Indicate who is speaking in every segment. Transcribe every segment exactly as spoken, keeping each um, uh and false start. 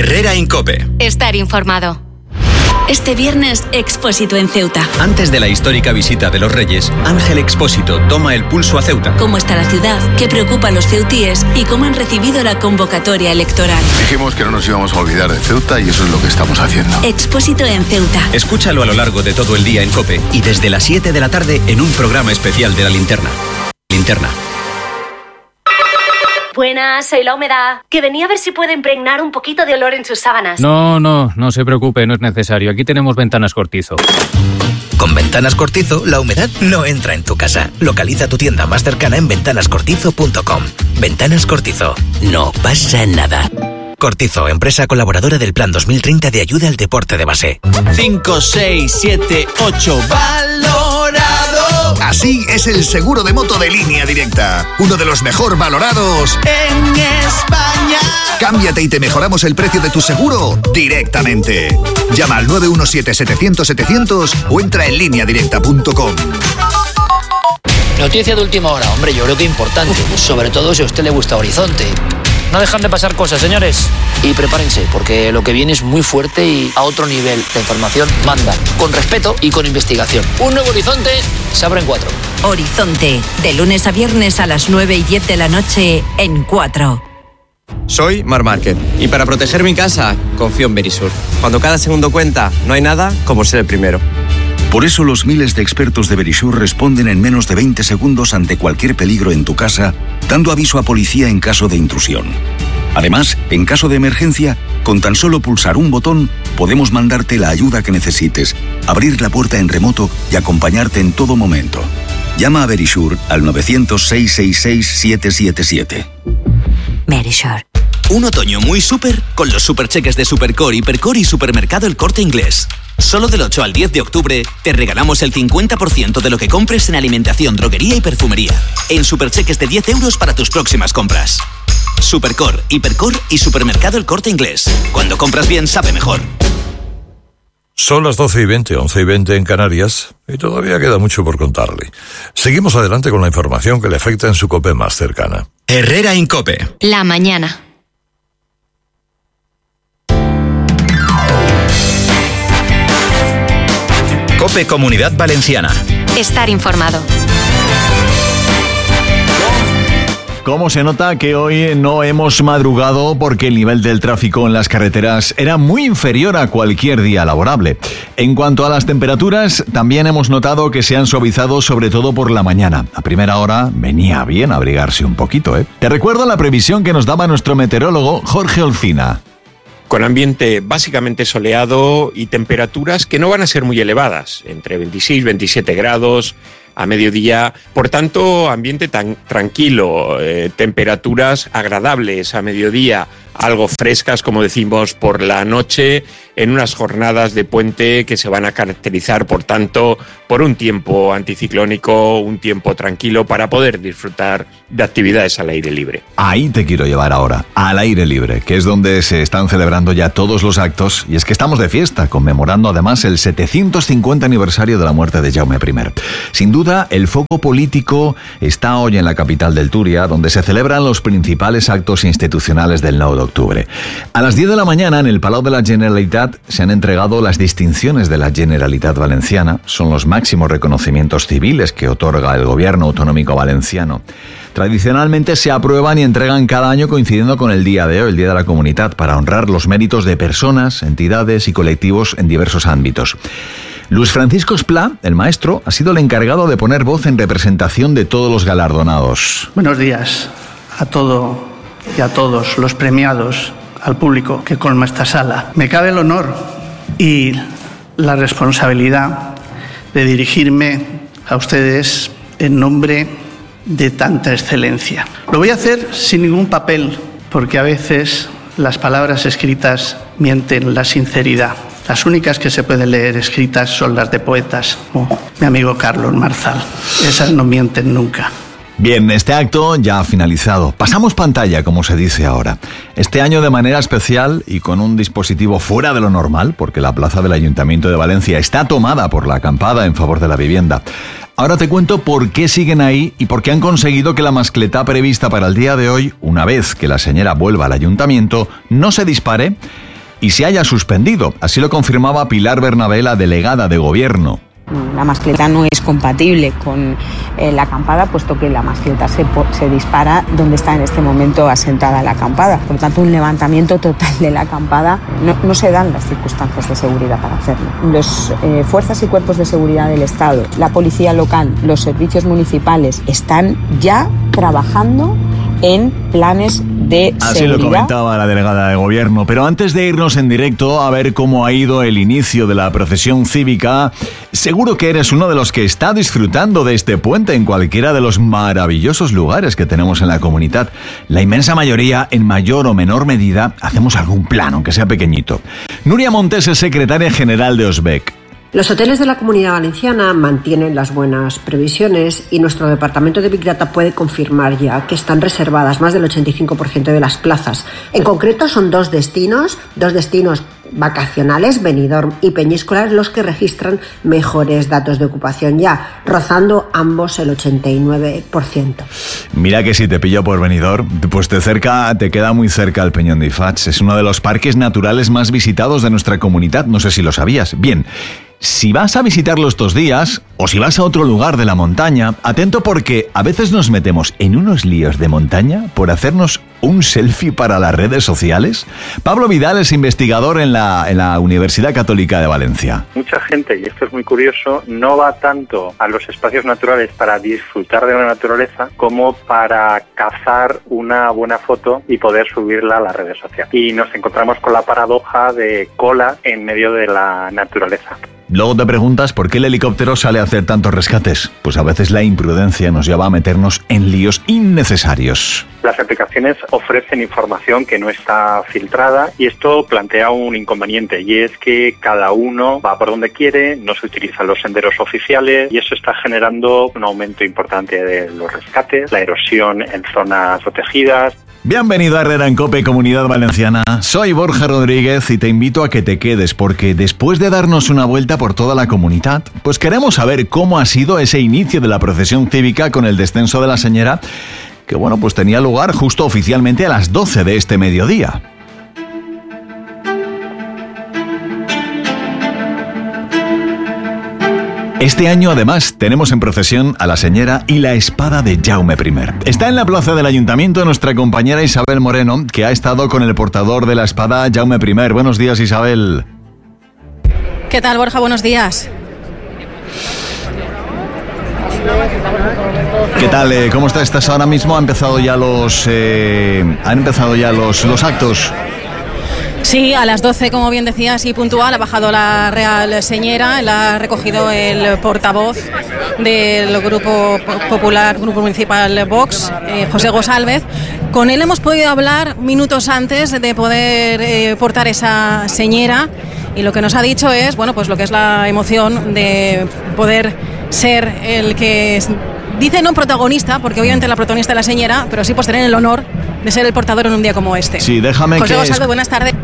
Speaker 1: Herrera Incope.
Speaker 2: Estar informado.
Speaker 3: Este viernes, Expósito en Ceuta.
Speaker 1: Antes de la histórica visita de los Reyes, Ángel Expósito toma el pulso a Ceuta.
Speaker 3: ¿Cómo está la ciudad? ¿Qué preocupa a los ceutíes? ¿Y cómo han recibido la convocatoria electoral?
Speaker 4: Dijimos que no nos íbamos a olvidar de Ceuta y eso es lo que estamos haciendo.
Speaker 3: Expósito en Ceuta.
Speaker 1: Escúchalo a lo largo de todo el día en COPE y desde las siete de la tarde en un programa especial de La Linterna. Linterna.
Speaker 5: Buenas, soy La Humedad. Que venía a ver si puede impregnar un poquito de olor en sus sábanas.
Speaker 6: No, no, no se preocupe, no es necesario. Aquí tenemos Ventanas Cortizo.
Speaker 7: Con Ventanas Cortizo, la humedad no entra en tu casa. Localiza tu tienda más cercana en ventanas cortizo punto com. Ventanas Cortizo. No pasa nada. Cortizo, empresa colaboradora del Plan dos mil treinta de ayuda al deporte de base.
Speaker 8: cinco, seis, siete, ocho, valorado.
Speaker 9: Así es el seguro de moto de Línea Directa. Uno de los mejor valorados
Speaker 8: en España.
Speaker 9: Cámbiate y te mejoramos el precio de tu seguro directamente. Llama al nueve uno siete, setecientos, setecientos o entra en línea directa punto com.
Speaker 10: Noticia de última hora, hombre, yo creo que importante. Sobre todo si a usted le gusta Horizonte.
Speaker 11: No dejan de pasar cosas, señores.
Speaker 10: Y prepárense, porque lo que viene es muy fuerte y a otro nivel. La información manda, con respeto y con investigación. Un nuevo Horizonte se abre en cuatro.
Speaker 3: Horizonte, de lunes a viernes a las nueve y diez de la noche en cuatro.
Speaker 12: Soy Mar Márquez y para proteger mi casa confío en Verisur. Cuando cada segundo cuenta, no hay nada como ser el primero.
Speaker 13: Por eso los miles de expertos de Verisur responden en menos de veinte segundos ante cualquier peligro en tu casa, dando aviso a policía en caso de intrusión. Además, en caso de emergencia, con tan solo pulsar un botón, podemos mandarte la ayuda que necesites, abrir la puerta en remoto y acompañarte en todo momento. Llama a Verisur al nueve cero cero, seis seis seis, siete siete siete.
Speaker 3: Verisur.
Speaker 14: Un otoño muy súper con los supercheques de Supercore, Hipercore y Supermercado El Corte Inglés. Solo del ocho al diez de octubre te regalamos el cincuenta por ciento de lo que compres en alimentación, droguería y perfumería. En supercheques de diez euros para tus próximas compras. Supercore, Hipercore y Supermercado El Corte Inglés. Cuando compras bien, sabe mejor.
Speaker 15: Son las doce y veinte, once y veinte en Canarias, y todavía queda mucho por contarle. Seguimos adelante con la información que le afecta en su COPE más cercana.
Speaker 1: Herrera Incope.
Speaker 2: La mañana.
Speaker 1: COPE Comunidad Valenciana.
Speaker 2: Estar informado.
Speaker 16: ¿Cómo se nota que hoy no hemos madrugado porque el nivel del tráfico en las carreteras era muy inferior a cualquier día laborable? En cuanto a las temperaturas, también hemos notado que se han suavizado sobre todo por la mañana. A primera hora venía bien abrigarse un poquito, ¿eh? Te recuerdo la previsión que nos daba nuestro meteorólogo Jorge Olcina.
Speaker 17: Con ambiente básicamente soleado y temperaturas que no van a ser muy elevadas, entre veintiséis y veintisiete grados a mediodía. Por tanto, ambiente tan tranquilo, eh, temperaturas agradables a mediodía, algo frescas, como decimos, por la noche, en unas jornadas de puente que se van a caracterizar, por tanto, por un tiempo anticiclónico, un tiempo tranquilo para poder disfrutar de actividades al aire libre.
Speaker 16: Ahí te quiero llevar ahora, al aire libre, que es donde se están celebrando ya todos los actos, y es que estamos de fiesta, conmemorando además el setecientos cincuenta aniversario de la muerte de Jaume primero. Sin duda, el foco político está hoy en la capital del Túria, donde se celebran los principales actos institucionales del nueve de octubre. A las diez de la mañana, en el Palau de la Generalitat, se han entregado las distinciones de la Generalitat Valenciana. Son los máximos reconocimientos civiles que otorga el gobierno autonómico valenciano. Tradicionalmente se aprueban y entregan cada año coincidiendo con el día de hoy, el Día de la Comunidad, para honrar los méritos de personas, entidades y colectivos en diversos ámbitos. Luis Francisco Esplá, el maestro, ha sido el encargado de poner voz en representación de todos los galardonados.
Speaker 18: Buenos días a todo y a todos los premiados, al público que colma esta sala. Me cabe el honor y la responsabilidad de dirigirme a ustedes en nombre de tanta excelencia. Lo voy a hacer sin ningún papel, porque a veces las palabras escritas mienten la sinceridad. Las únicas que se pueden leer escritas son las de poetas, como mi amigo Carlos Marzal. Esas no mienten nunca.
Speaker 16: Bien, este acto ya ha finalizado. Pasamos pantalla, como se dice ahora. Este año de manera especial y con un dispositivo fuera de lo normal, porque la plaza del Ayuntamiento de Valencia está tomada por la acampada en favor de la vivienda. Ahora te cuento por qué siguen ahí y por qué han conseguido que la mascletá prevista para el día de hoy, una vez que la señora vuelva al Ayuntamiento, no se dispare y se haya suspendido. Así lo confirmaba Pilar Bernabé, la delegada de Gobierno.
Speaker 19: La mascleta no es compatible con eh, la acampada, puesto que la mascleta se, se dispara donde está en este momento asentada la acampada. Por lo tanto, un levantamiento total de la acampada no, no se dan las circunstancias de seguridad para hacerlo. Las eh, fuerzas y cuerpos de seguridad del Estado, la policía local, los servicios municipales están ya trabajando en planes de
Speaker 16: Así
Speaker 19: seguridad.
Speaker 16: Así lo comentaba la delegada de Gobierno. Pero antes de irnos en directo a ver cómo ha ido el inicio de la procesión cívica, seguro que eres uno de los que está disfrutando de este puente en cualquiera de los maravillosos lugares que tenemos en la comunidad. La inmensa mayoría, en mayor o menor medida, hacemos algún plan, aunque sea pequeñito. Nuria Montes es secretaria general de Osbec.
Speaker 20: Los hoteles de la Comunidad Valenciana mantienen las buenas previsiones y nuestro departamento de Big Data puede confirmar ya que están reservadas más del ochenta y cinco por ciento de las plazas. En concreto son dos destinos, dos destinos vacacionales, Benidorm y Peñíscola, los que registran mejores datos de ocupación ya, rozando ambos el ochenta y nueve por ciento.
Speaker 16: Mira que si te pillo por Benidorm, pues te cerca, te queda muy cerca el Peñón de Ifats. Es uno de los parques naturales más visitados de nuestra comunidad, no sé si lo sabías. Bien, si vas a visitarlo estos días, o si vas a otro lugar de la montaña, atento porque a veces nos metemos en unos líos de montaña por hacernos un selfie para las redes sociales. Pablo Vidal es investigador en la, en la Universidad Católica de Valencia.
Speaker 21: Mucha gente, y esto es muy curioso, no va tanto a los espacios naturales para disfrutar de la naturaleza como para cazar una buena foto y poder subirla a las redes sociales. Y nos encontramos con la paradoja de cola en medio de la naturaleza.
Speaker 16: Luego te preguntas por qué el helicóptero sale a hacer tantos rescates. Pues a veces la imprudencia nos lleva a meternos en líos innecesarios.
Speaker 21: Las aplicaciones ofrecen información que no está filtrada y esto plantea un inconveniente, y es que cada uno va por donde quiere, no se utilizan los senderos oficiales y eso está generando un aumento importante de los rescates, la erosión en zonas protegidas.
Speaker 16: Bienvenido a Herrera en COPE, Comunidad Valenciana. Soy Borja Rodríguez y te invito a que te quedes porque después de darnos una vuelta por toda la comunidad, pues queremos saber cómo ha sido ese inicio de la procesión cívica con el descenso de la Señera, que bueno, pues tenía lugar justo oficialmente a las doce de este mediodía. Este año, además, tenemos en procesión a la Señera y la espada de Jaume primero. Está en la plaza del Ayuntamiento nuestra compañera Isabel Moreno, que ha estado con el portador de la espada Jaume primero. Buenos días, Isabel.
Speaker 22: ¿Qué tal, Borja? Buenos días.
Speaker 16: ¿Qué tal? Eh, ¿Cómo está? ¿Estás ahora mismo? ¿Han empezado ya los, eh, han empezado ya los, los actos?
Speaker 22: Sí, a las doce, como bien decías, y puntual, ha bajado la Real Señera, la ha recogido el portavoz del Grupo Popular, Grupo Municipal Vox, eh, José González. Con él hemos podido hablar minutos antes de poder eh, portar esa señera y lo que nos ha dicho es, bueno, pues lo que es la emoción de poder ser el que... es, dice no protagonista, porque obviamente la protagonista es la señera, pero sí pues tener el honor de ser el portador en un día como este.
Speaker 16: Sí, déjame
Speaker 22: José
Speaker 16: que...
Speaker 22: González, es... buenas tardes.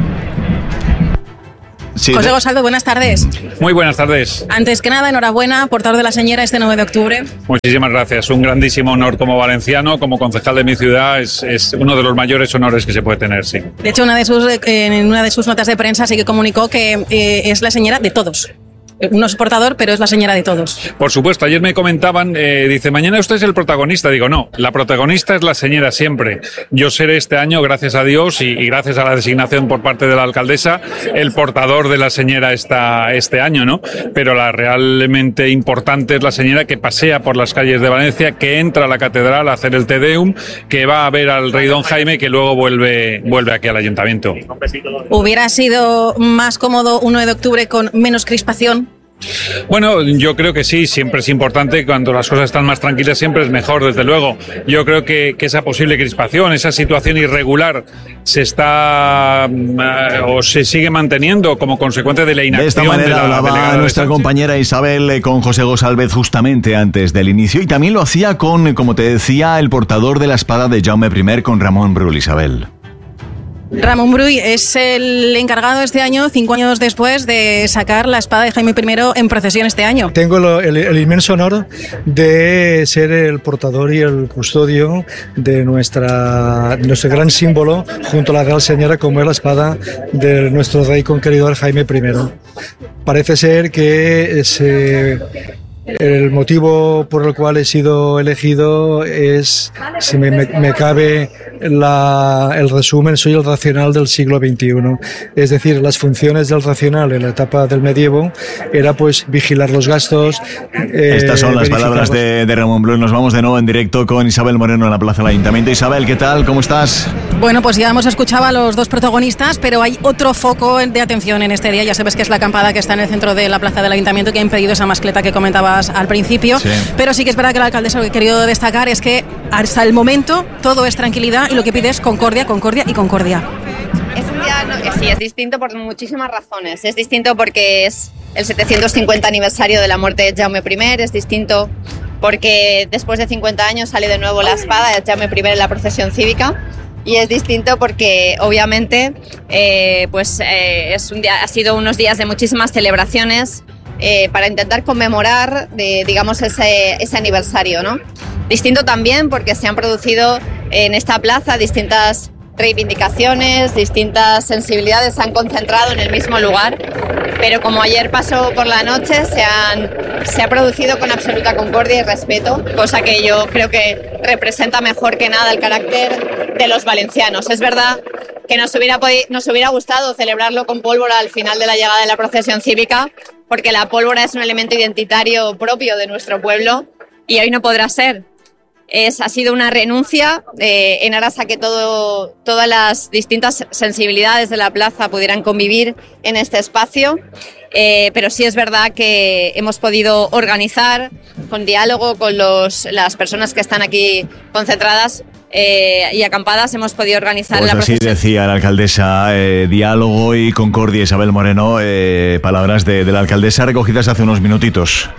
Speaker 16: Sí,
Speaker 22: José González, buenas tardes.
Speaker 23: Muy buenas tardes.
Speaker 22: Antes que nada, enhorabuena, portador de la señera este nueve de octubre.
Speaker 23: Muchísimas gracias. Un grandísimo honor como valenciano, como concejal de mi ciudad. Es, es uno de los mayores honores que se puede tener, sí.
Speaker 22: De hecho, una de sus, eh, en una de sus notas de prensa sí que comunicó que eh, es la señera de todos. No es portador, pero es la señora de todos.
Speaker 23: Por supuesto, ayer me comentaban, eh, dice, mañana usted es el protagonista. Digo, no, la protagonista es la señora siempre. Yo seré este año, gracias a Dios y, y gracias a la designación por parte de la alcaldesa, el portador de la señora esta, este año, ¿no? Pero la realmente importante es la señora que pasea por las calles de Valencia, que entra a la catedral a hacer el Te Deum, que va a ver al rey Don Jaime, que luego vuelve, vuelve aquí al ayuntamiento.
Speaker 22: ¿Hubiera sido más cómodo un nueve de octubre con menos crispación?
Speaker 23: Bueno, yo creo que sí, siempre es importante, cuando las cosas están más tranquilas siempre es mejor, desde luego. Yo creo que, que esa posible crispación, esa situación irregular se está uh, o se sigue manteniendo como consecuencia de la inacción.
Speaker 16: De esta manera
Speaker 23: de la
Speaker 16: hablaba nuestra compañera Isabel eh, con José González justamente antes del inicio y también lo hacía con, como te decía, el portador de la espada de Jaume primero, con Ramón Brull. Isabel.
Speaker 22: Ramón Brull es el encargado este año, cinco años después, de sacar la espada de Jaime I en procesión este año.
Speaker 4: Tengo el, el, el inmenso honor de ser el portador y el custodio de nuestra, nuestro gran símbolo junto a la Real Señora, como es la espada de nuestro rey conquistador Jaime I. Parece ser que se... El motivo por el cual he sido elegido es, si me, me, me cabe la, el resumen, soy el racional del siglo veintiuno. Es decir, las funciones del racional en la etapa del medievo era pues vigilar los gastos.
Speaker 16: Eh, Estas son las palabras de, de Ramón Brull. Nos vamos de nuevo en directo con Isabel Moreno en la Plaza del Ayuntamiento. Isabel, ¿qué tal? ¿Cómo estás?
Speaker 22: Bueno, pues ya hemos escuchado a los dos protagonistas, pero hay otro foco de atención en este día. Ya sabes que es la acampada que está en el centro de la Plaza del Ayuntamiento, que ha impedido esa mascleta que comentabas al principio, sí. Pero sí que es verdad que la alcaldesa lo que ha querido destacar es que hasta el momento todo es tranquilidad y lo que pide es concordia, concordia y concordia.
Speaker 5: Es un día no, que sí, es distinto por muchísimas razones. Es distinto porque es el setecientos cincuenta aniversario de la muerte de Jaume I, es distinto porque después de cincuenta años sale de nuevo la espada de Jaume I en la procesión cívica. Y es distinto porque, obviamente, eh, pues eh, es un día, ha sido unos días de muchísimas celebraciones eh, para intentar conmemorar, de, digamos, ese, ese aniversario, ¿no? Distinto también porque se han producido en esta plaza distintas reivindicaciones, distintas sensibilidades se han concentrado en el mismo lugar, pero como ayer pasó por la noche, se, han, se ha producido con absoluta concordia y respeto, cosa que yo creo que representa mejor que nada el carácter de los valencianos. Es verdad que nos hubiera, podi- nos hubiera gustado celebrarlo con pólvora al final de la llegada de la procesión cívica, porque la pólvora es un elemento identitario propio de nuestro pueblo y hoy no podrá ser. Es, ha sido una renuncia eh, en aras a que todo, todas las distintas sensibilidades de la plaza pudieran convivir en este espacio, eh, pero sí es verdad que hemos podido organizar con diálogo con los, las personas que están aquí concentradas eh, y acampadas, hemos podido organizar
Speaker 16: pues
Speaker 5: la
Speaker 16: así
Speaker 5: procesión.
Speaker 16: Decía la alcaldesa, eh, diálogo y concordia. Isabel Moreno, eh, palabras de, de la alcaldesa recogidas hace unos minutitos.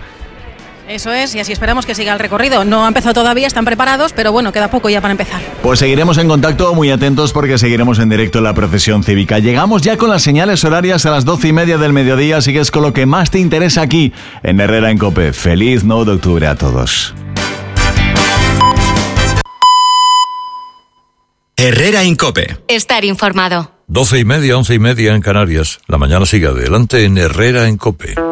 Speaker 22: Eso es, y así esperamos que siga el recorrido. No ha empezado todavía, están preparados, pero bueno, queda poco ya para empezar.
Speaker 16: Pues seguiremos en contacto, muy atentos porque seguiremos en directo en la procesión cívica. Llegamos ya con las señales horarias a las doce y media del mediodía, así que es con lo que más te interesa aquí en Herrera en COPE. Feliz nueve de octubre a todos.
Speaker 1: Herrera en COPE.
Speaker 2: Estar informado.
Speaker 15: Doce y media, once y media en Canarias. La mañana sigue adelante en Herrera en COPE.